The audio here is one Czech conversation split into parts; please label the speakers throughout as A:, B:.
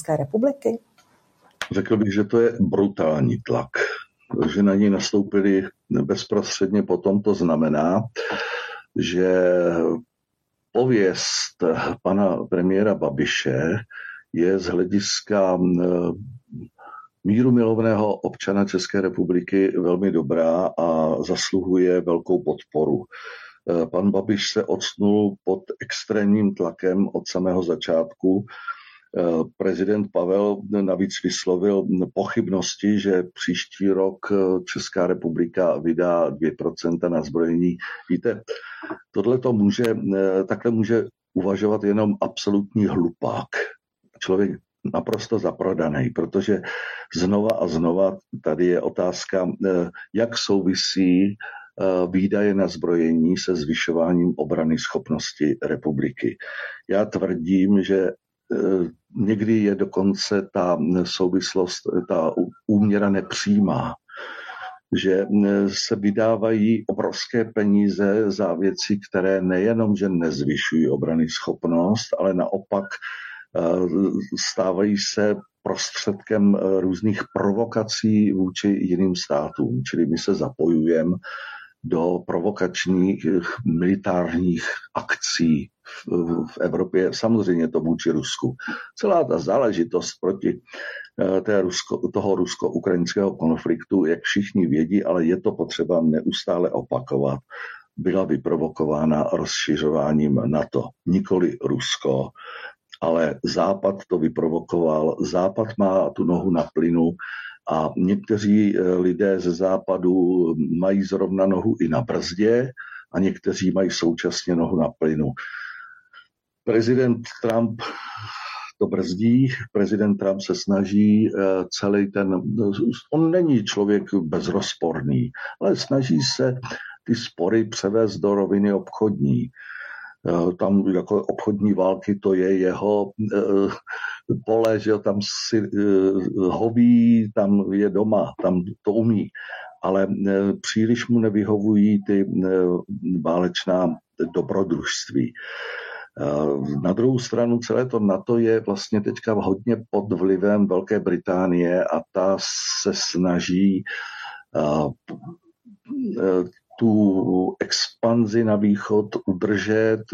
A: České republiky?
B: Řekl bych, že to je brutální tlak. Že na něj nastoupili bezprostředně potom, to znamená, že pověst pana premiéra Babiše je z hlediska mírumilovného občana České republiky velmi dobrá a zasluhuje velkou podporu. Pan Babiš se octnul pod extrémním tlakem od samého začátku. Prezident Pavel navíc vyslovil pochybnosti, že příští rok Česká republika vydá 2% na zbrojení. Víte, takhle může uvažovat jenom absolutní hlupák. Člověk naprosto zaprodaný, protože znova a znova tady je otázka, jak souvisí výdaje na zbrojení se zvyšováním obrany schopnosti republiky. Já tvrdím, že někdy je dokonce ta souvislost, ta úměra nepřímá, že se vydávají obrovské peníze za věci, které nejenom, že nezvyšují obrany schopnost, ale naopak stávají se prostředkem různých provokací vůči jiným státům. Čili my se zapojujeme do provokačních militárních akcí v Evropě, samozřejmě to vůči Rusku. Celá ta záležitost proti toho rusko-ukrajinského konfliktu, jak všichni vědí, ale je to potřeba neustále opakovat, byla vyprovokována rozšiřováním NATO. Nikoli Rusko, ale Západ to vyprovokoval. Západ má tu nohu na plynu a někteří lidé ze Západu mají zrovna nohu i na brzdě a někteří mají současně nohu na plynu. Prezident Trump to brzdí, prezident Trump se snaží on není člověk bezrozporný, ale snaží se ty spory převést do roviny obchodní. Tam jako obchodní války, to je jeho pole, že tam si hoví, tam je doma, tam to umí. Ale příliš mu nevyhovují ty válečná dobrodružství. Na druhou stranu celé to NATO je vlastně teďka hodně pod vlivem Velké Británie a ta se snaží tu expanzi na východ udržet,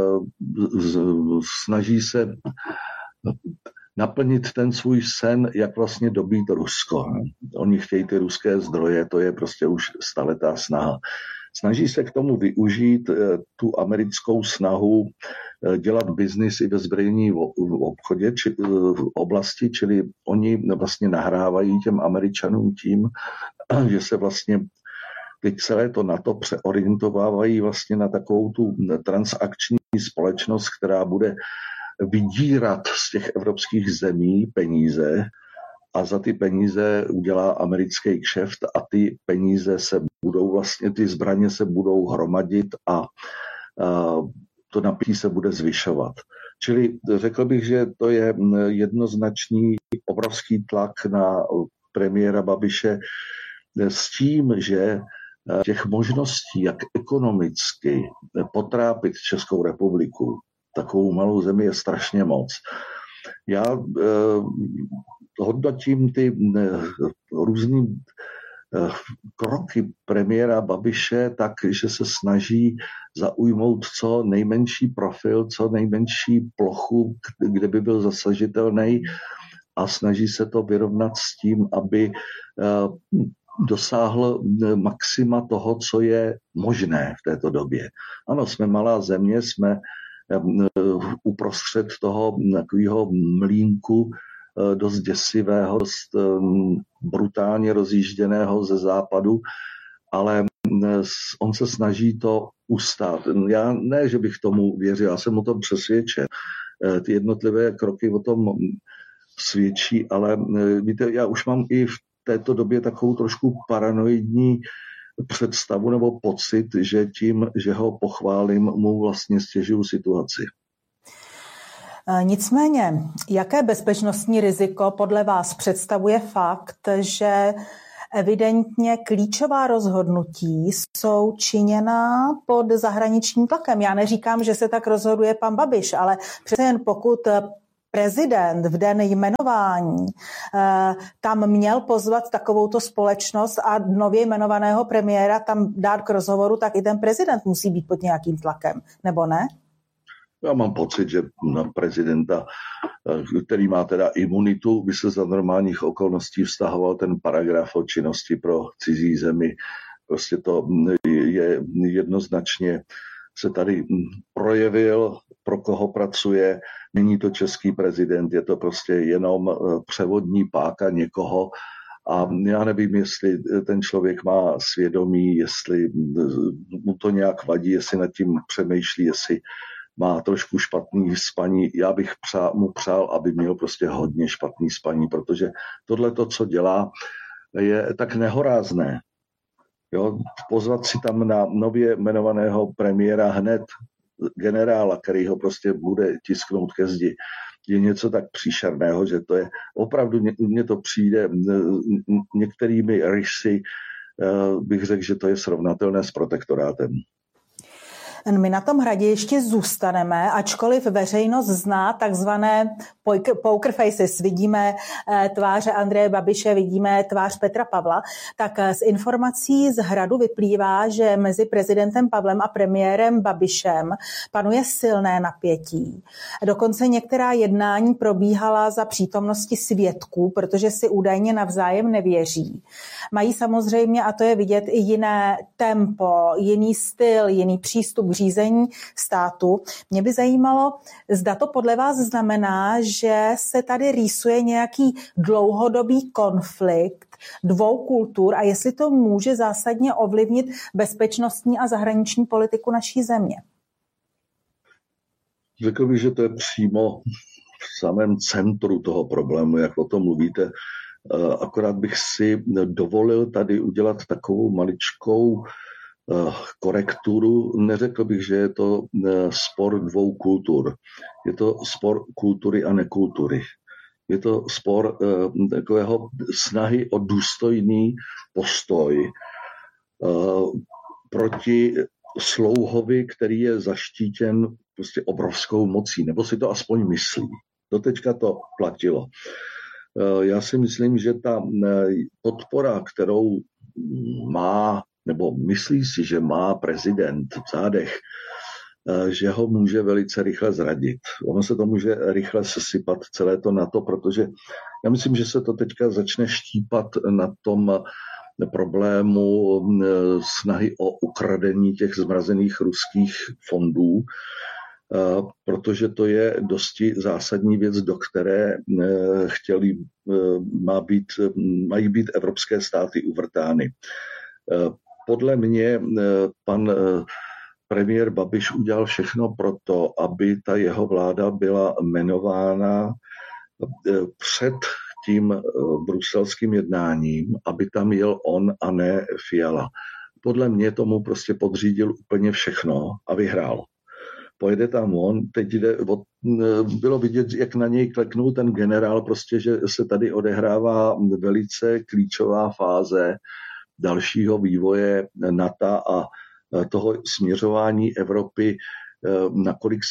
B: snaží se naplnit ten svůj sen, jak vlastně dobít Rusko. Oni chtějí ty ruské zdroje, to je prostě už staletá snaha. Snaží se k tomu využít tu americkou snahu dělat biznis i ve zbrojní obchodě, v oblasti, čili oni vlastně nahrávají těm Američanům tím, že se vlastně teď celé to NATO přeorientovávají vlastně na takovou tu transakční společnost, která bude vydírat z těch evropských zemí peníze a za ty peníze udělá americký kšeft a ty peníze se budou vlastně, ty zbraně se budou hromadit a to napětí se bude zvyšovat. Čili řekl bych, že to je jednoznačný obrovský tlak na premiéra Babiše s tím, že těch možností, jak ekonomicky potrápit Českou republiku, takovou malou zemi, je strašně moc. Já hodnotím ty různý kroky premiéra Babiše tak, že se snaží zaujmout co nejmenší profil, co nejmenší plochu, kde by byl zasažitelný a snaží se to vyrovnat s tím, aby dosáhl maxima toho, co je možné v této době. Ano, jsme malá země, jsme uprostřed toho takového mlýnku dost děsivého, dost brutálně rozjížděného ze západu, ale on se snaží to ustát. Já ne, že bych tomu věřil, já jsem o tom přesvědčen. Ty jednotlivé kroky o tom svědčí, ale víte, já už mám i v této době takovou trošku paranoidní představu nebo pocit, že tím, že ho pochválím, mu vlastně stěžuju situaci.
A: Nicméně, jaké bezpečnostní riziko podle vás představuje fakt, že evidentně klíčová rozhodnutí jsou činěna pod zahraničním tlakem? Já neříkám, že se tak rozhoduje pan Babiš, ale přece jen pokud prezident v den jmenování tam měl pozvat takovouto společnost a nově jmenovaného premiéra tam dát k rozhovoru, tak i ten prezident musí být pod nějakým tlakem, nebo ne?
B: Já mám pocit, že na prezidenta, který má teda imunitu, by se za normálních okolností vztahoval ten paragraf o činnosti pro cizí zemi. Prostě to je jednoznačně se tady projevil, pro koho pracuje. Není to český prezident, je to prostě jenom převodní páka někoho. A já nevím, jestli ten člověk má svědomí, jestli mu to nějak vadí, jestli nad tím přemýšlí, jestli má trošku špatný spaní. Já bych mu přál, aby měl prostě hodně špatný spaní, protože tohle, co dělá, je tak nehorázné. Jo, pozvat si tam na nově jmenovaného premiéra hned generála, který ho prostě bude tisknout ke zdi, je něco tak příšerného, že to je opravdu, mně to přijde některými rysy, bych řekl, že to je srovnatelné s protektorátem.
A: My na tom hradě ještě zůstaneme, ačkoliv veřejnost zná takzvané poker faces. Vidíme tváře Andreje Babiše, vidíme tvář Petra Pavla. Tak z informací z hradu vyplývá, že mezi prezidentem Pavlem a premiérem Babišem panuje silné napětí. Dokonce některá jednání probíhala za přítomnosti svědků, protože si údajně navzájem nevěří. Mají samozřejmě, a to je vidět, i jiné tempo, jiný styl, jiný přístup k řízení státu. Mě by zajímalo, zda to podle vás znamená, že se tady rýsuje nějaký dlouhodobý konflikt dvou kultur a jestli to může zásadně ovlivnit bezpečnostní a zahraniční politiku naší země.
B: Řekl bych, že to je přímo v samém centru toho problému, jak o tom mluvíte. Akorát bych si dovolil tady udělat takovou maličkou korekturu. Neřekl bych, že je to spor dvou kultur. Je to spor kultury a nekultury. Je to spor takového snahy o důstojný postoj proti slouhovi, který je zaštítěn prostě obrovskou mocí, nebo si to aspoň myslí. Doteďka to platilo. Já si myslím, že ta podpora, kterou má, nebo myslí si, že má prezident v zádech, že ho může velice rychle zradit. Ono se to může rychle sesypat celé to NATO, protože já myslím, že se to teďka začne štípat na tom problému snahy o ukradení těch zmrazených ruských fondů, protože to je dosti zásadní věc, do které mají být evropské státy uvrtány. Podle mě pan premiér Babiš udělal všechno pro to, aby ta jeho vláda byla jmenována před tím bruselským jednáním, aby tam jel on a ne Fiala. Podle mě tomu prostě podřídil úplně všechno a vyhrál. Pojede tam on, teď bylo vidět, jak na něj kleknul ten generál, prostě, že se tady odehrává velice klíčová fáze dalšího vývoje NATO a toho směřování Evropy, nakolik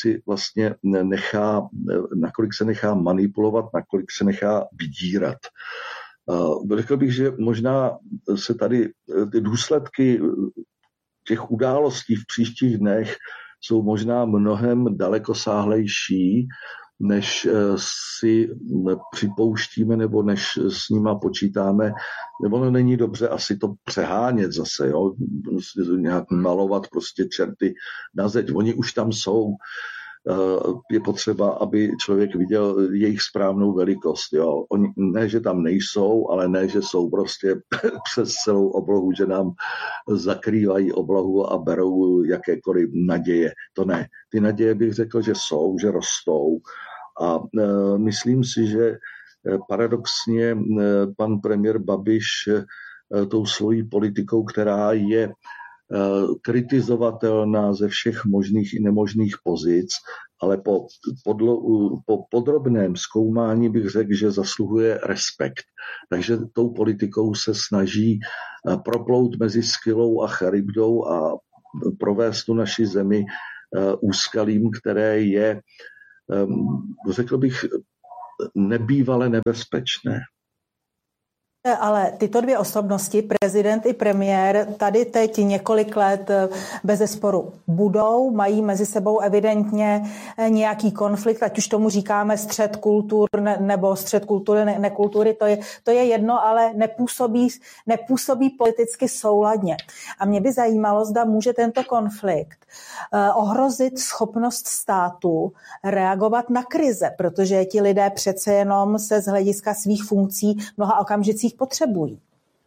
B: se nechá manipulovat, nakolik se nechá vydírat. Řekl bych, že možná se tady ty důsledky těch událostí v příštích dnech jsou možná mnohem dalekosáhlejší, než si připouštíme nebo než s nima počítáme. Nebo no, není dobře asi to přehánět zase, jo? Nějak malovat prostě čerty na zeď. Oni už tam jsou. Je potřeba, aby člověk viděl jejich správnou velikost. Jo? Oni, ne, že tam nejsou, ale ne, že jsou prostě přes celou oblohu, že nám zakrývají oblohu a berou jakékoliv naděje. To ne. Ty naděje bych řekl, že jsou, že rostou. A myslím si, že paradoxně pan premiér Babiš tou svojí politikou, která je kritizovatelná ze všech možných i nemožných pozic, ale po podrobném zkoumání bych řekl, že zasluhuje respekt. Takže tou politikou se snaží proplout mezi Skylou a Charybdou a provést tu naši zemi úskalím, které je řekl bych, nebývale nebezpečné.
A: Ale tyto dvě osobnosti, prezident i premiér, tady teď několik let bezesporu budou, mají mezi sebou evidentně nějaký konflikt, ať už tomu říkáme střet kultur nebo střet kultury, nekultury, to je jedno, ale nepůsobí politicky souladně. A mě by zajímalo, zda může tento konflikt ohrozit schopnost státu reagovat na krize, protože ti lidé přece jenom se z hlediska svých funkcí mnoha okamžicích potřebují.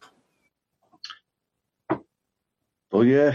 B: To je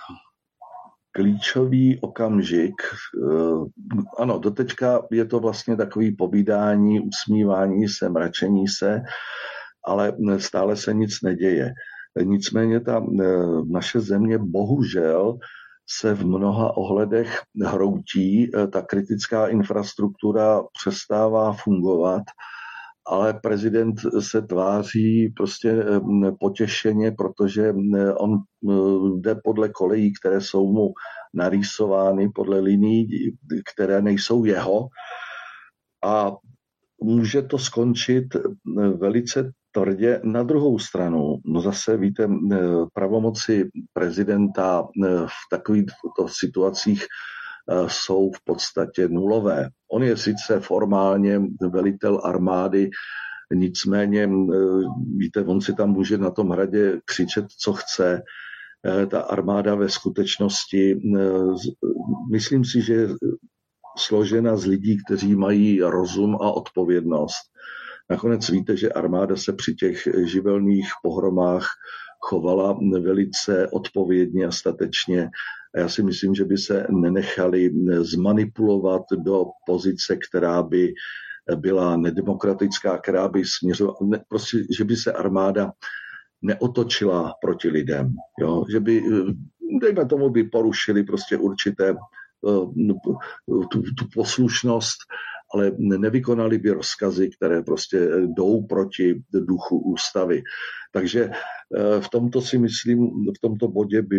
B: klíčový okamžik. Ano, doteďka je to vlastně takový povídání, usmívání se, mračení se, ale stále se nic neděje. Nicméně ta naše země bohužel se v mnoha ohledech hroutí, ta kritická infrastruktura přestává fungovat, ale prezident se tváří prostě potěšeně, protože on jde podle kolejí, které jsou mu narýsovány, podle linií, které nejsou jeho, a může to skončit velice tvrdě. Na druhou stranu, no zase víte, pravomoci prezidenta v takovýchto situacích jsou v podstatě nulové. On je sice formálně velitel armády, nicméně, víte, on si tam může na tom hradě křičet, co chce. Ta armáda ve skutečnosti, myslím si, že je složena z lidí, kteří mají rozum a odpovědnost. Nakonec víte, že armáda se při těch živelných pohromách chovala velice odpovědně a statečně. A já si myslím, že by se nenechali zmanipulovat do pozice, která by byla nedemokratická, která by směřovala, prostě, že by se armáda neotočila proti lidem. Jo? Že by, dejme tomu, by porušili prostě určité tu poslušnost, ale nevykonali by rozkazy, které prostě jdou proti duchu ústavy. Takže v tomto si myslím, v tomto bodě by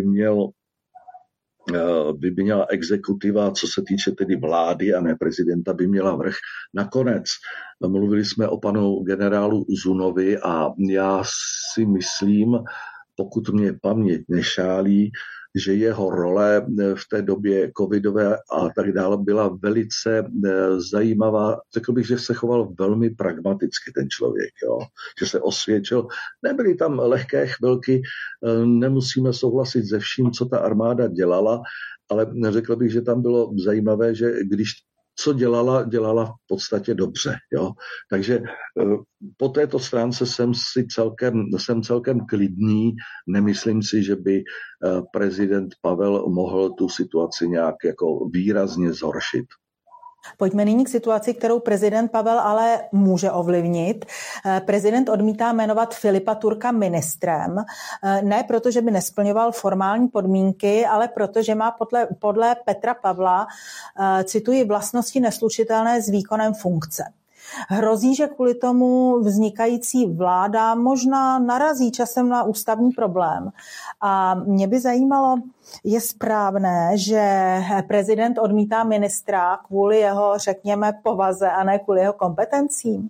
B: měla exekutiva, co se týče tedy vlády a ne prezidenta, by měla vrch. Nakonec mluvili jsme o panu generálu Zunovi a já si myslím, pokud mě paměť nešálí, že jeho role v té době covidové a tak dále byla velice zajímavá. Řekl bych, že se choval velmi pragmaticky ten člověk, jo? Že se osvědčil. Nebyly tam lehké chvilky, nemusíme souhlasit se vším, co ta armáda dělala, ale řekl bych, že tam bylo zajímavé, že když co dělala v podstatě dobře. Jo? Takže po této stránce jsem celkem klidný. Nemyslím si, že by prezident Pavel mohl tu situaci nějak jako výrazně zhoršit.
A: Pojďme nyní k situaci, kterou prezident Pavel ale může ovlivnit. Prezident odmítá jmenovat Filipa Turka ministrem, ne proto, že by nesplňoval formální podmínky, ale proto, že má podle Petra Pavla, cituji, vlastnosti neslučitelné s výkonem funkce. Hrozí, že kvůli tomu vznikající vláda možná narazí časem na ústavní problém. A mě by zajímalo, je správné, že prezident odmítá ministra kvůli jeho, řekněme, povaze a ne kvůli jeho kompetencím?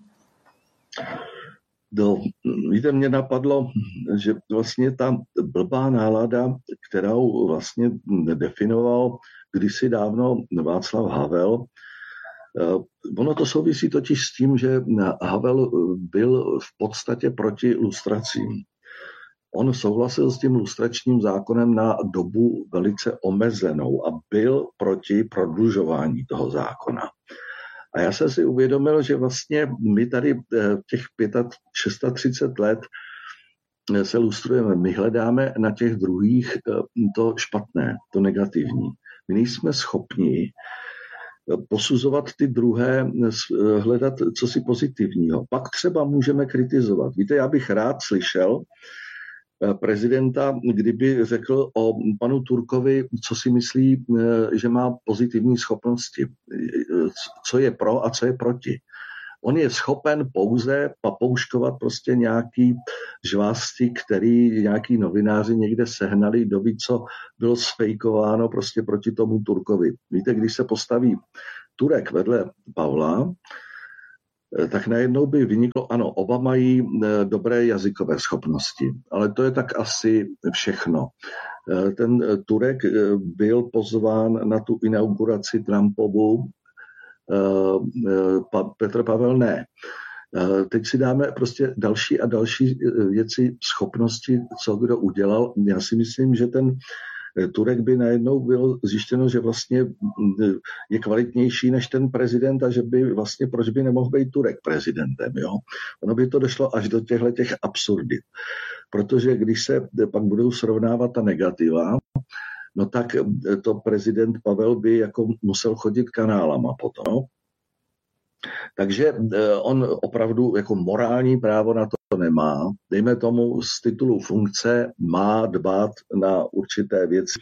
B: Víte, mě napadlo, že vlastně ta blbá nálada, kterou vlastně definoval kdysi dávno Václav Havel, ono to souvisí totiž s tím, že Havel byl v podstatě proti lustracím. On souhlasil s tím lustračním zákonem na dobu velice omezenou a byl proti prodlužování toho zákona. A já jsem si uvědomil, že vlastně my tady těch 36 let se lustrujeme. My hledáme na těch druhých to špatné, to negativní. My nejsme schopni posuzovat ty druhé, hledat cosi pozitivního. Pak třeba můžeme kritizovat. Víte, já bych rád slyšel prezidenta, kdyby řekl o panu Turkovi, co si myslí, že má pozitivní schopnosti, co je pro a co je proti. On je schopen pouze papouškovat prostě nějaký žvásty, který nějaký novináři někde sehnali, doví, co bylo sfejkováno prostě proti tomu Turkovi. Víte, když se postaví Turek vedle Pavla, tak najednou by vyniklo, ano, oba mají dobré jazykové schopnosti, ale to je tak asi všechno. Ten Turek byl pozván na tu inauguraci Trumpovu, Petr Pavel ne. Teď si dáme prostě další a další věci, schopnosti, co kdo udělal. Já si myslím, že ten Turek by najednou bylo zjištěno, že vlastně je kvalitnější než ten prezident a že by vlastně, proč by nemohl být Turek prezidentem, jo? Ono by to došlo až do těch absurdit. Protože když se pak budou srovnávat ta negativa, no tak to prezident Pavel by jako musel chodit kanálama potom. Takže on opravdu jako morální právo na to nemá. Dejme tomu z titulu funkce má dbát na určité věci.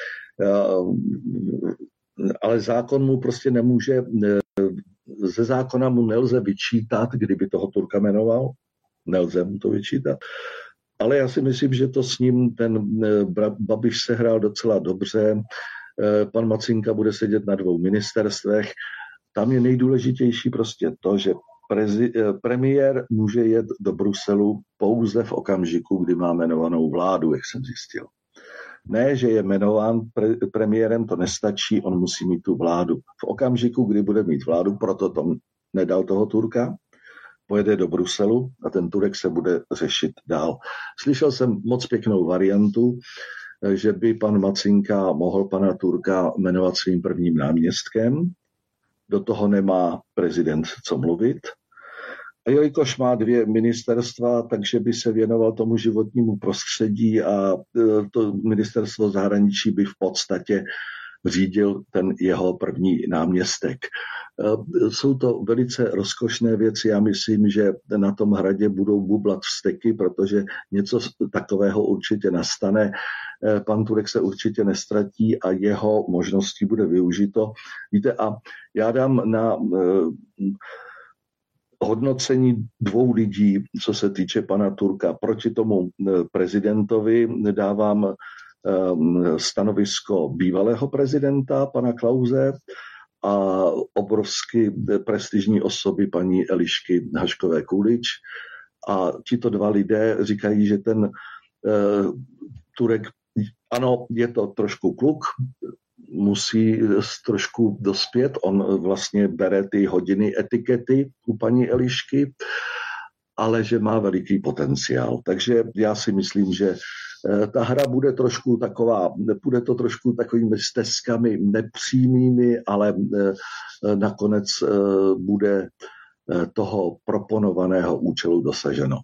B: Ale zákon mu prostě nemůže, ze zákona mu nelze vyčítat, kdyby toho Turka jmenoval. Nelze mu to vyčítat. Ale já si myslím, že to s ním ten Babiš sehrál docela dobře. Pan Macinka bude sedět na 2 ministerstvech. Tam je nejdůležitější prostě to, že premiér může jet do Bruselu pouze v okamžiku, kdy má jmenovanou vládu, jak jsem zjistil. Ne, že je jmenován premiérem, to nestačí, on musí mít tu vládu. V okamžiku, kdy bude mít vládu, proto to nedal toho Turka, pojede do Bruselu a ten Turek se bude řešit dál. Slyšel jsem moc pěknou variantu, že by pan Macinka mohl pana Turka jmenovat svým prvním náměstkem. Do toho nemá prezident co mluvit. A jelikož má 2 ministerstva, takže by se věnoval tomu životnímu prostředí a to ministerstvo zahraničí by v podstatě řídil ten jeho první náměstek. Jsou to velice rozkošné věci. Já myslím, že na tom hradě budou bublat vzteky, protože něco takového určitě nastane. Pan Turek se určitě nestratí a jeho možností bude využito. Víte, a já dám na hodnocení 2 lidí, co se týče pana Turka. Proti tomu prezidentovi dávám stanovisko bývalého prezidenta, pana Klause, a obrovsky prestižní osoby paní Elišky Haškové-Kulič. A tito 2 lidé říkají, že ten Turek, ano, je to trošku kluk, musí trošku dospět, on vlastně bere ty hodiny etikety u paní Elišky, ale že má veliký potenciál. Takže já si myslím, že ta hra bude trošku taková, bude to trošku takovými stezkami nepřímými, ale nakonec bude toho proponovaného účelu dosaženo.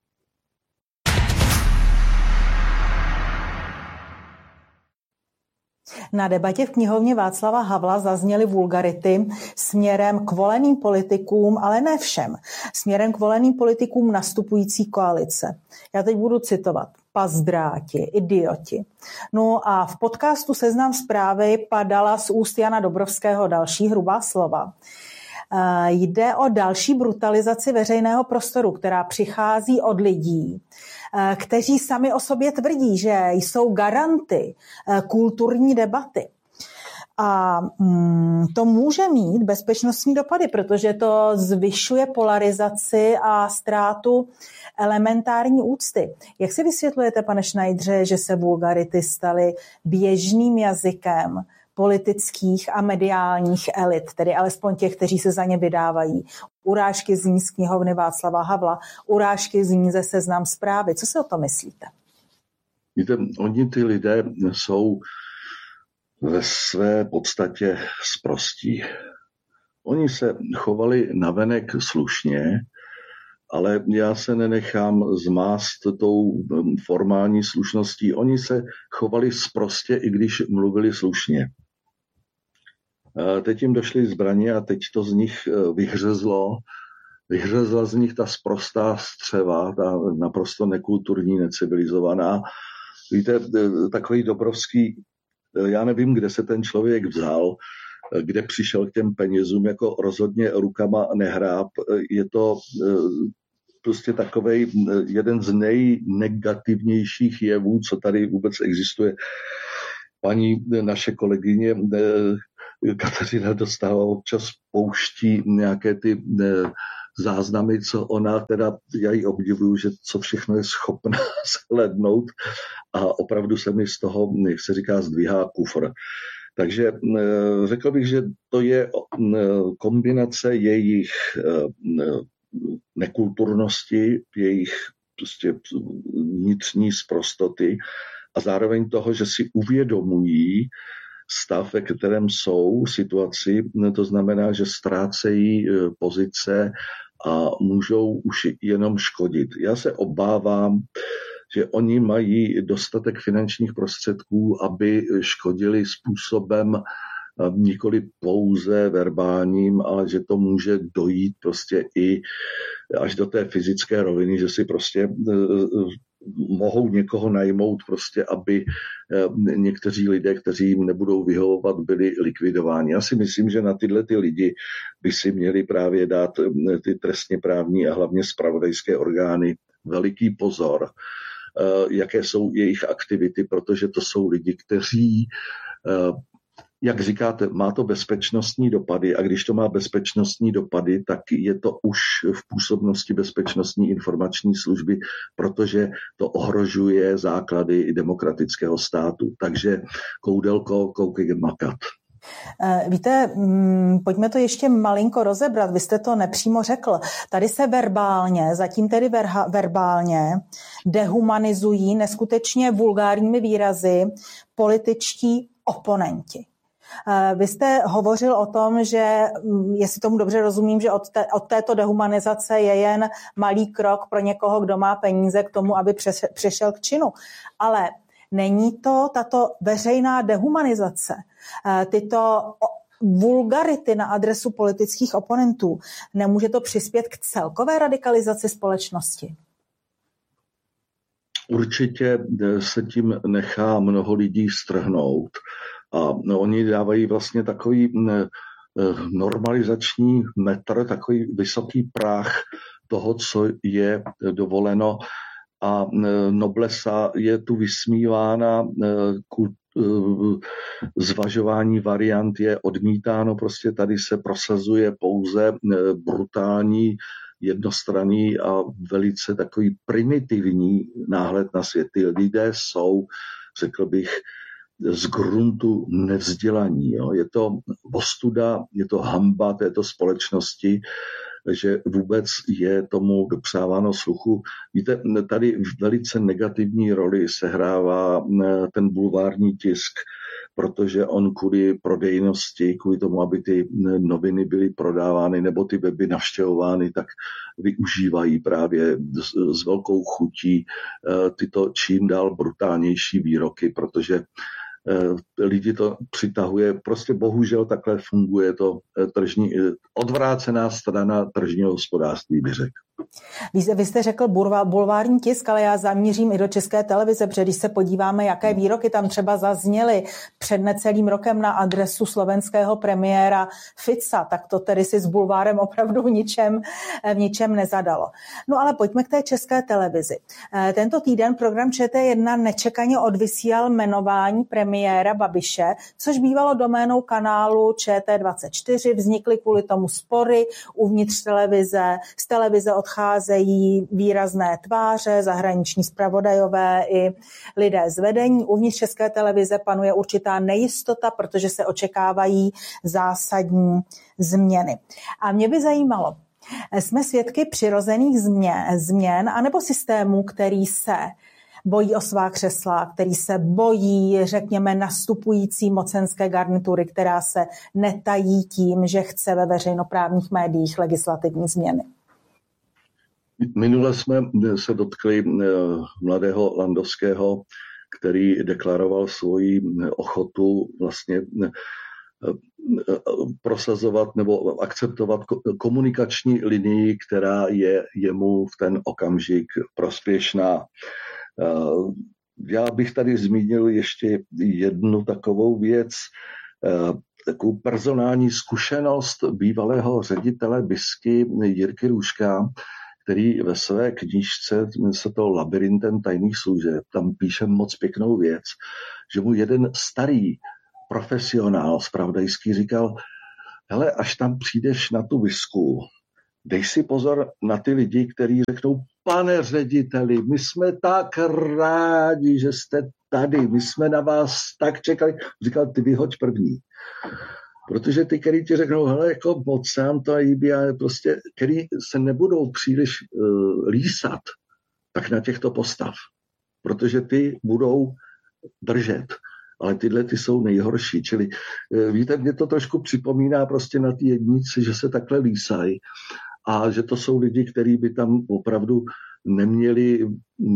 A: Na debatě v knihovně Václava Havla zazněly vulgarity směrem k voleným politikům, ale ne všem, směrem k voleným politikům nastupující koalice. Já teď budu citovat. Pazdráti, idioti. No a v podcastu Seznam Zprávy padala z úst Jana Dobrovského další hrubá slova. Jde o další brutalizaci veřejného prostoru, která přichází od lidí, kteří sami o sobě tvrdí, že jsou garanty kulturní debaty. A to může mít bezpečnostní dopady, protože to zvyšuje polarizaci a ztrátu elementární úcty. Jak si vysvětlujete, pane Schneidere, že se vulgarity staly běžným jazykem politických a mediálních elit, tedy alespoň těch, kteří se za ně vydávají? Urážky zní z knihovny Václava Havla, urážky zní ze Seznam Zprávy. Co si o to myslíte?
B: Víte, oni ty lidé jsou ve své podstatě sprostí. Oni se chovali navenek slušně, ale já se nenechám zmást tou formální slušností. Oni se chovali sprostě, i když mluvili slušně. Teď jim došly zbraně a teď to z nich vyhřezla z nich ta sprostá střeva, ta naprosto nekulturní, necivilizovaná. Víte, takový Dobrovský, já nevím, kde se ten člověk vzal, kde přišel k těm penězům, jako rozhodně rukama nehráp. Je to prostě takovej jeden z nejnegativnějších jevů, co tady vůbec existuje. Paní naše kolegyně Kateřina Dostálová občas pouští nějaké ty záznamy, co ona teda, já ji obdivuju, že co všechno je schopná shlednout a opravdu se mi z toho, jak se říká, zdvihá kufr. Takže řekl bych, že to je kombinace jejich nekulturnosti, jejich prostě vnitřní sprostoty a zároveň toho, že si uvědomují stav, ve kterém jsou, situaci, to znamená, že ztrácejí pozice a můžou už jenom škodit. Já se obávám, že oni mají dostatek finančních prostředků, aby škodili způsobem nikoli pouze verbálním, ale že to může dojít prostě i až do té fyzické roviny, že si prostě mohou někoho najmout prostě, aby někteří lidé, kteří jim nebudou vyhovovat, byli likvidováni. Já si myslím, že na tyhle ty lidi by si měli právě dát ty trestně právní a hlavně zpravodajské orgány veliký pozor, jaké jsou jejich aktivity, protože to jsou lidi, kteří, jak říkáte, má to bezpečnostní dopady a když to má bezpečnostní dopady, tak je to už v působnosti Bezpečnostní informační služby, protože to ohrožuje základy demokratického státu. Takže Koudelko, koukej makat.
A: Víte, pojďme to ještě malinko rozebrat. Vy jste to nepřímo řekl. Tady se verbálně, zatím tedy verbálně, dehumanizují neskutečně vulgárními výrazy političtí oponenti. Vy jste hovořil o tom, že, jestli tomu dobře rozumím, že od této dehumanizace je jen malý krok pro někoho, kdo má peníze k tomu, aby přešel k činu. Ale není to tato veřejná dehumanizace, tyto vulgarity na adresu politických oponentů, nemůže to přispět k celkové radikalizaci společnosti?
B: Určitě se tím nechá mnoho lidí strhnout a oni dávají vlastně takový normalizační metr, takový vysoký práh toho, co je dovoleno a noblesa je tu vysmívána, zvažování variant je odmítáno, prostě tady se prosazuje pouze brutální, jednostranný a velice takový primitivní náhled na svět. Ty lidé jsou, řekl bych, z gruntu nevzdělaní. Jo. Je to ostuda, je to hanba této společnosti, že vůbec je tomu dopřáváno sluchu. Víte, tady velice negativní roli sehrává ten bulvární tisk, protože on kvůli prodejnosti, kvůli tomu, aby ty noviny byly prodávány nebo ty weby navštěvovány, tak využívají právě s velkou chutí tyto čím dál brutálnější výroky, protože lidi to přitahuje. Prostě bohužel takhle funguje to tržní, odvrácená strana tržního hospodářství, bych řekl.
A: Vy jste řekl bulvární tisk, ale já zamířím i do České televize, protože když se podíváme, jaké výroky tam třeba zazněly před necelým rokem na adresu slovenského premiéra Fica, tak to tedy si s bulvárem opravdu v ničem nezadalo. No ale pojďme k té České televizi. Tento týden program ČT1 nečekaně odvysílal jmenování premiéra Babiše, což bývalo doménou kanálu ČT24. Vznikly kvůli tomu spory uvnitř televize, z televize odcházejí výrazné tváře, zahraniční zpravodajové i lidé z vedení. Uvnitř České televize panuje určitá nejistota, protože se očekávají zásadní změny. A mě by zajímalo, jsme svědky přirozených změn anebo systému, který se bojí o svá křesla, který se bojí, řekněme, nastupující mocenské garnitury, která se netají tím, že chce ve veřejnoprávních médiích legislativní změny.
B: Minule jsme se dotkli mladého Landovského, který deklaroval svoji ochotu vlastně prosazovat nebo akceptovat komunikační linii, která je jemu v ten okamžik prospěšná. Já bych tady zmínil ještě jednu takovou věc, takovou personální zkušenost bývalého ředitele BISky Jirky Růžka, který ve své knížce se to Labyrintem tajných služeb, tam píše moc pěknou věc, že mu jeden starý profesionál zpravodajský říkal, hele, až tam přijdeš na tu visku, dej si pozor na ty lidi, kteří řeknou, pane řediteli, my jsme tak rádi, že jste tady, my jsme na vás tak čekali. Říkal, ty vyhoď první. Protože ty, který ti řeknou, hele, jako moc se nám to líbí, ale prostě, který se nebudou příliš lísat, tak na těchto postav. Protože ty budou držet. Ale tyhle ty jsou nejhorší. Čili víte, mě to trošku připomíná prostě na ty jednici, že se takhle lísají a že to jsou lidi, kteří by tam opravdu neměli,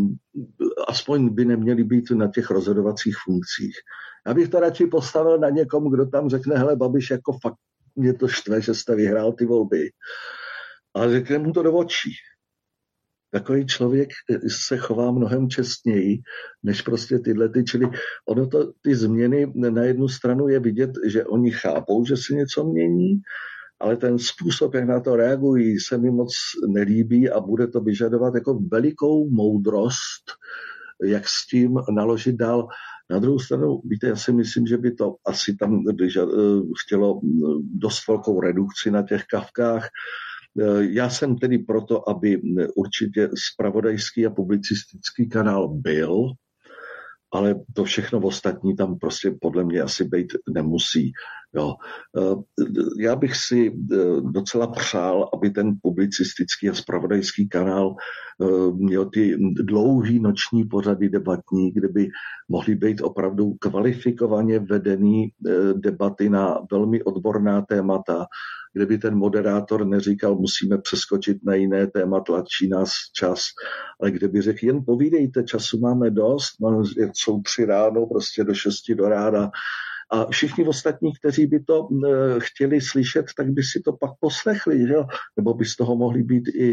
B: aspoň by neměli být na těch rozhodovacích funkcích. Já bych to radši postavil na někom, kdo tam řekne, hele Babiš, jako fakt mě to štve, že jste vyhrál ty volby. A řekne mu to do očí. Takový člověk se chová mnohem čestněji, než prostě tyhle ty, čili ono to, ty změny na jednu stranu je vidět, že oni chápou, že se něco mění, ale ten způsob, jak na to reagují, se mi moc nelíbí a bude to vyžadovat jako velikou moudrost, jak s tím naložit dál. Na druhou stranu, víte, já si myslím, že by to asi tam chtělo dost velkou redukci na těch kavkách. Já jsem tedy proto, aby určitě zpravodajský a publicistický kanál byl, ale to všechno ostatní tam prostě podle mě asi být nemusí. Jo. Já bych si docela přál, aby ten publicistický a zpravodajský kanál měl ty dlouhý noční pořady debatní, kde by mohly být opravdu kvalifikovaně vedený debaty na velmi odborná témata, kde by ten moderátor neříkal, musíme přeskočit na jiné téma, tlačí nás čas, ale kde by řekl, jen povídejte, času máme dost, jsou 3 ráno, prostě do 6 do rána. A všichni ostatní, kteří by to chtěli slyšet, tak by si to pak poslechli, že? Nebo by z toho mohly být i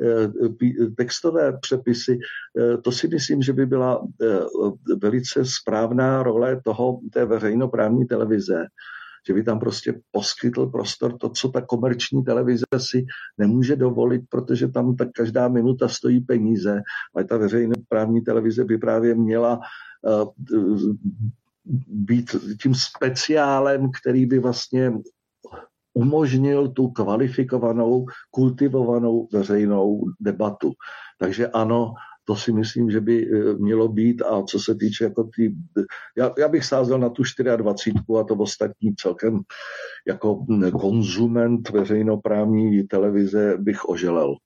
B: textové přepisy. To si myslím, že by byla velice správná role té veřejnoprávní televize, že by tam prostě poskytl prostor to, co ta komerční televize si nemůže dovolit, protože tam tak každá minuta stojí peníze, ale ta veřejnoprávní televize by právě měla být tím speciálem, který by vlastně umožnil tu kvalifikovanou, kultivovanou veřejnou debatu. Takže ano, to si myslím, že by mělo být a co se týče jako já bych sázel na tu 24 a to ostatní celkem jako konzument veřejnoprávní televize bych oželel.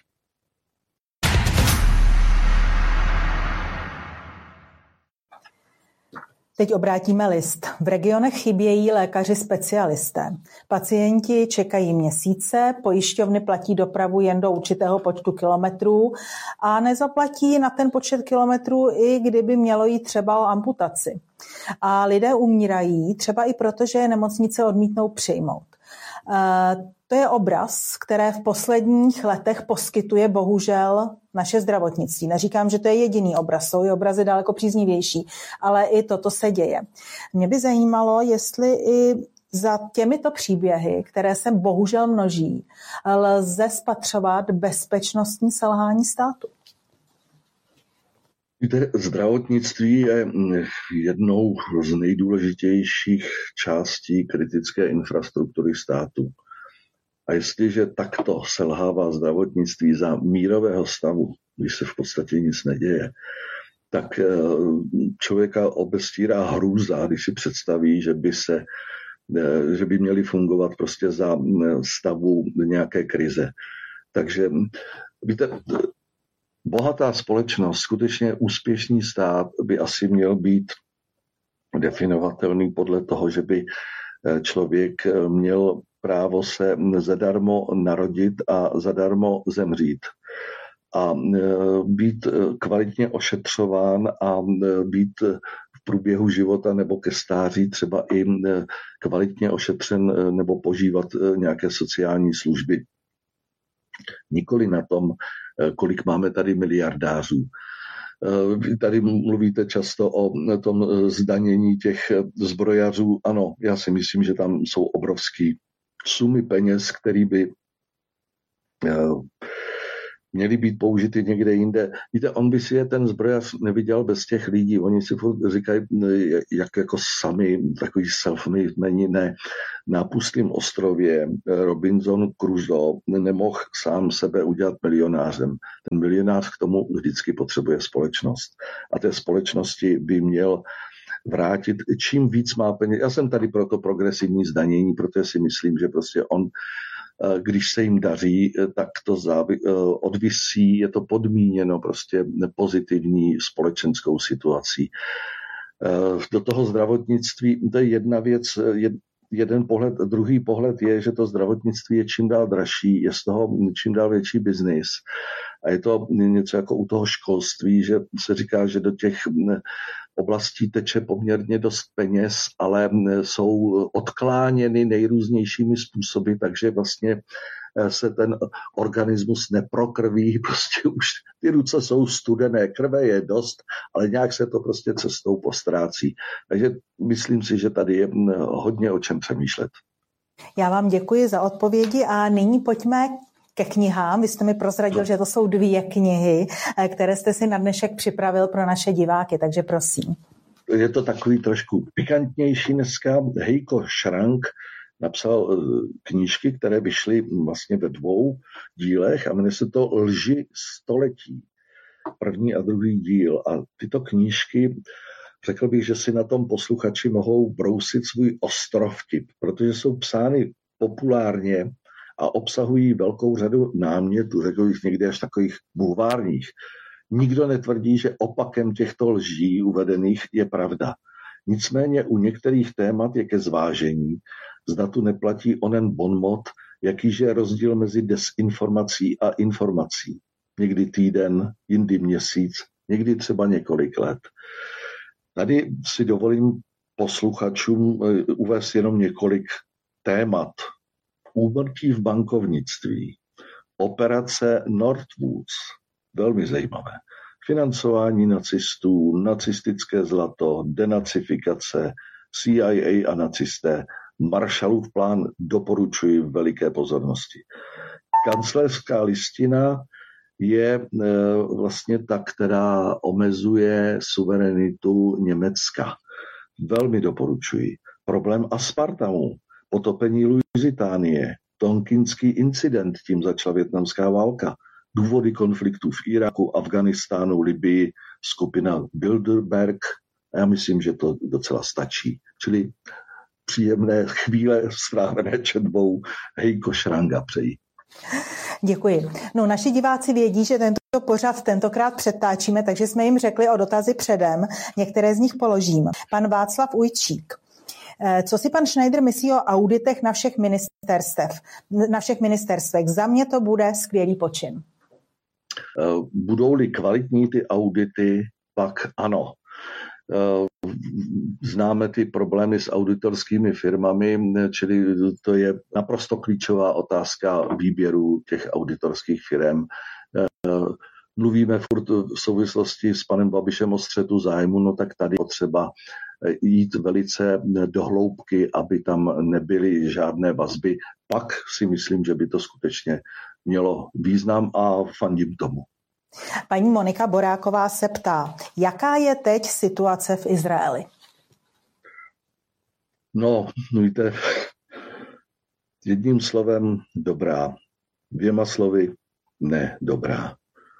A: Teď obrátíme list. V regionech chybějí lékaři specialisté. Pacienti čekají měsíce, pojišťovny platí dopravu jen do určitého počtu kilometrů a nezaplatí na ten počet kilometrů, i kdyby mělo jít třeba o amputaci. A lidé umírají třeba i proto, že je nemocnice odmítnou přijmout. To je obraz, které v posledních letech poskytuje bohužel naše zdravotnictví. Neříkám, že to je jediný obraz, jsou i obrazy daleko příznivější, ale i toto se děje. Mě by zajímalo, jestli i za těmito příběhy, které se bohužel množí, lze spatřovat bezpečnostní selhání státu.
B: Víte, zdravotnictví je jednou z nejdůležitějších částí kritické infrastruktury státu. A jestliže takto selhává zdravotnictví za mírového stavu, když se v podstatě nic neděje, tak člověka obestírá hrůza, když si představí, že by měly fungovat prostě za stavu nějaké krize. Takže víte, bohatá společnost, skutečně úspěšný stát by asi měl být definovatelný podle toho, že by člověk měl právo se zadarmo narodit a zadarmo zemřít. A být kvalitně ošetřován a být v průběhu života nebo ke stáří třeba i kvalitně ošetřen nebo požívat nějaké sociální služby. Nikoli na tom, kolik máme tady miliardářů. Vy tady mluvíte často o tom zdanění těch zbrojařů. Ano, já si myslím, že tam jsou obrovský sumy peněz, který by měly být použity někde jinde. Víte, on by si je ten zbrojař neviděl bez těch lidí. Oni si říkají, jak jako sami, takový self-made není, ne. Na pustém ostrově Robinson Crusoe nemohl sám sebe udělat milionářem. Ten milionář k tomu vždycky potřebuje společnost. A té společnosti by měl vrátit, čím víc má peněz. Já jsem tady pro to progresivní zdanění, protože si myslím, že prostě on, když se jim daří, tak to odvisí, je to podmíněno prostě pozitivní společenskou situací. Do toho zdravotnictví, to je jedna věc, jeden pohled, druhý pohled je, že to zdravotnictví je čím dál dražší, je z toho čím dál větší biznis. A je to něco jako u toho školství, že se říká, že do těch oblastí teče poměrně dost peněz, ale jsou odkláněny nejrůznějšími způsoby, takže vlastně se ten organismus neprokrví, prostě už ty ruce jsou studené, krve je dost, ale nějak se to prostě cestou postrácí. Takže myslím si, že tady je hodně o čem přemýšlet.
A: Já vám děkuji za odpovědi a nyní pojďme ke knihám. Vy jste mi prozradil, že to jsou 2 knihy, které jste si na dnešek připravil pro naše diváky, takže prosím.
B: Je to takový trošku pikantnější dneska. Hejko Šrank napsal knížky, které vyšly vlastně ve 2 dílech a jmenuje se to Lži století. 1. a 2. díl. A tyto knížky, řekl bych, že si na tom posluchači mohou brousit svůj ostrov vtip, protože jsou psány populárně a obsahují velkou řadu námětů, řekl bych někdy až takových bulvárních. Nikdo netvrdí, že opakem těchto lží uvedených je pravda. Nicméně u některých témat je ke zvážení, zda tu neplatí onen bonmot, jakýž je rozdíl mezi desinformací a informací. Někdy týden, jindy měsíc, někdy třeba několik let. Tady si dovolím posluchačům uvést jenom několik témat. Úmrtí v bankovnictví, operace Northwoods, velmi zajímavé, financování nacistů, nacistické zlato, denacifikace, CIA a nacisté, Marshallův plán doporučuji veliké pozornosti. Kancléřská listina je vlastně ta, která omezuje suverenitu Německa. Velmi doporučuji. Problém aspartamu, potopení Luzitánie, Tonkinský incident, tím začala vietnamská válka, důvody konfliktů v Iraku, Afganistánu, Libii, skupina Bilderberg. A já myslím, že to docela stačí. Čili příjemné chvíle strávené četbou Hejko Šranga přeji.
A: Děkuji. No, naši diváci vědí, že tento pořad tentokrát předtáčíme, takže jsme jim řekli o dotazy předem. Některé z nich položím. Pan Václav Ujčík. Co si pan Schneider myslí o auditech na všech ministerstvech? Za mě to bude skvělý počin.
B: Budou-li kvalitní ty audity, pak ano. Známe ty problémy s auditorskými firmami, čili to je naprosto klíčová otázka výběru těch auditorských firm. Mluvíme furt v souvislosti s panem Babišem o střetu zájmu, no tak tady potřeba jít velice do hloubky, aby tam nebyly žádné vazby. Pak si myslím, že by to skutečně mělo význam a fandím tomu.
A: Paní Monika Boráková se ptá, jaká je teď situace v Izraeli?
B: No, víte, jedním slovem dobrá, 2 slovy ne dobrá.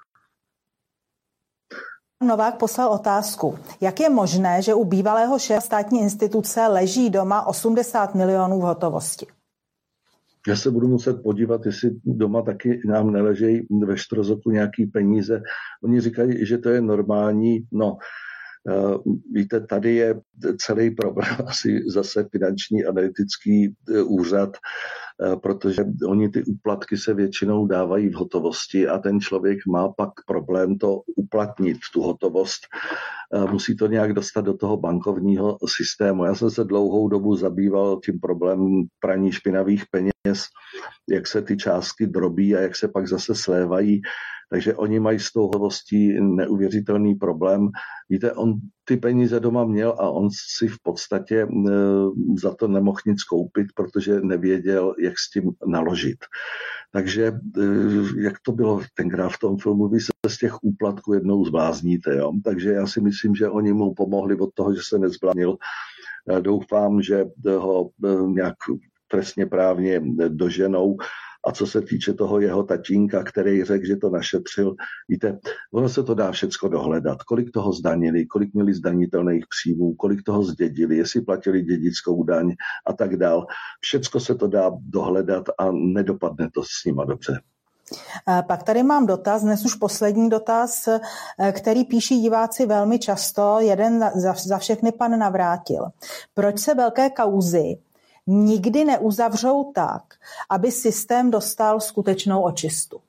A: Novák poslal otázku. Jak je možné, že u bývalého šéfa státní instituce leží doma 80 milionů v hotovosti?
B: Já se budu muset podívat, jestli doma taky nám neležejí ve štrozoku nějaký peníze. Oni říkají, že to je normální. No, víte, tady je celý problém asi zase finanční analytický úřad, protože oni ty úplatky se většinou dávají v hotovosti a ten člověk má pak problém to uplatnit, tu hotovost. Musí to nějak dostat do toho bankovního systému. Já jsem se dlouhou dobu zabýval tím problémem praní špinavých peněz, jak se ty částky drobí a jak se pak zase slévají. Takže oni mají s tou hotovostí neuvěřitelný problém. Víte, on ty peníze doma měl a on si v podstatě za to nemohl nic koupit, protože nevěděl, jak s tím naložit. Takže jak to bylo tenkrát v tom filmu, vy se z těch úplatků jednou zblázníte. Jo? Takže já si myslím, že oni mu pomohli od toho, že se nezbláznil. Doufám, že ho nějak trestně právně doženou. A co se týče toho jeho tatínka, který řekl, že to našetřil, víte, ono se to dá všecko dohledat. Kolik toho zdanili, kolik měli zdanitelných příjmů, kolik toho zdědili, jestli platili dědickou daň a tak dál. Všecko se to dá dohledat a nedopadne to s nima dobře.
A: Pak tady mám dotaz, dnes už poslední dotaz, který píší diváci velmi často, jeden za všechny pan Navrátil. Proč se velké kauzy nikdy neuzavřou tak, aby systém dostal skutečnou očistu?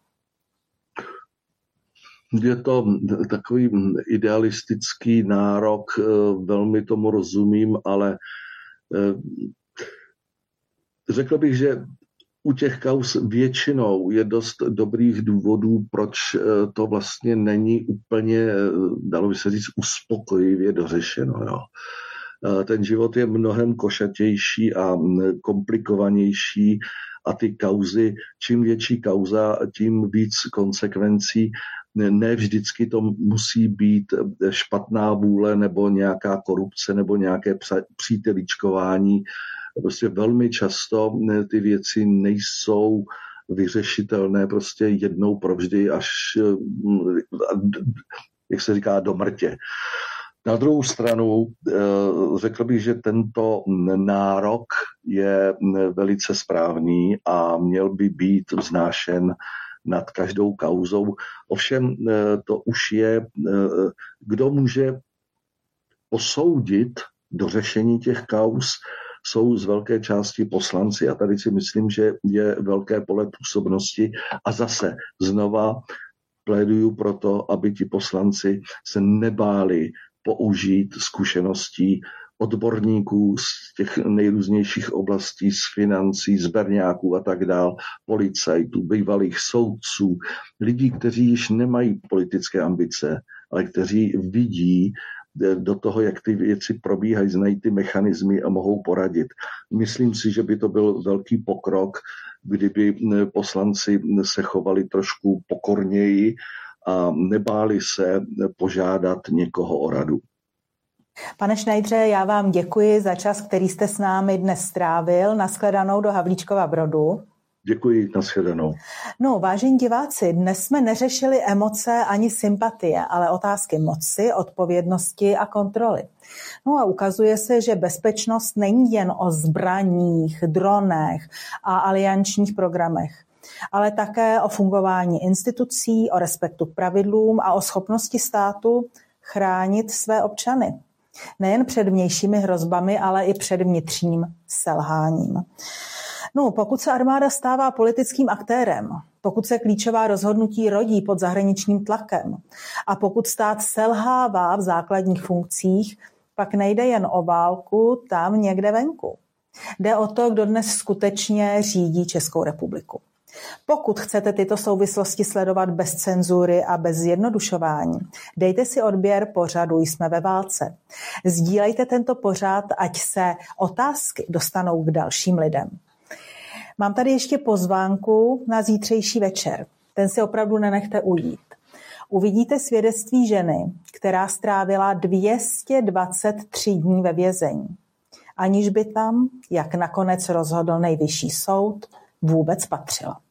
B: Je to takový idealistický nárok, velmi tomu rozumím, ale řekl bych, že u těch kauz většinou je dost dobrých důvodů, proč to vlastně není úplně, dalo by se říct, uspokojivě dořešeno. Jo. Ten život je mnohem košatější a komplikovanější a ty kauzy, čím větší kauza, tím víc konsekvencí. Ne vždycky to musí být špatná vůle nebo nějaká korupce nebo nějaké příteličkování. Prostě velmi často ty věci nejsou vyřešitelné prostě jednou provždy až, jak se říká, do mrtě. Na druhou stranu řekl bych, že tento nárok je velice správný a měl by být vznášen nad každou kauzou. Ovšem to už je, kdo může posoudit dořešení těch kauz, jsou z velké části poslanci. A tady si myslím, že je velké pole působnosti. A zase znova pléduju pro to, aby ti poslanci se nebáli použít zkušeností odborníků z těch nejrůznějších oblastí, z financí, z berňáků a tak dál, policajtů, bývalých soudců, lidí, kteří již nemají politické ambice, ale kteří vidí do toho, jak ty věci probíhají, znají ty mechanismy a mohou poradit. Myslím si, že by to byl velký pokrok, kdyby poslanci se chovali trošku pokorněji a nebáli se požádat někoho o radu.
A: Pane Šnajdře, já vám děkuji za čas, který jste s námi dnes strávil. Nashledanou do Havlíčkova Brodu.
B: Děkuji, nashledanou.
A: No, vážení diváci, dnes jsme neřešili emoce ani sympatie, ale otázky moci, odpovědnosti a kontroly. No a ukazuje se, že bezpečnost není jen o zbraních, dronech a aliančních programech, ale také o fungování institucí, o respektu k pravidlům a o schopnosti státu chránit své občany. Nejen před vnějšími hrozbami, ale i před vnitřním selháním. No, pokud se armáda stává politickým aktérem, pokud se klíčová rozhodnutí rodí pod zahraničním tlakem a pokud stát selhává v základních funkcích, pak nejde jen o válku tam někde venku. Jde o to, kdo dnes skutečně řídí Českou republiku. Pokud chcete tyto souvislosti sledovat bez cenzury a bez zjednodušování, dejte si odběr pořadu Jsme ve válce. Sdílejte tento pořad, ať se otázky dostanou k dalším lidem. Mám tady ještě pozvánku na zítřejší večer. Ten si opravdu nenechte ujít. Uvidíte svědectví ženy, která strávila 223 dní ve vězení, aniž by tam, jak nakonec rozhodl Nejvyšší soud, vůbec patřila.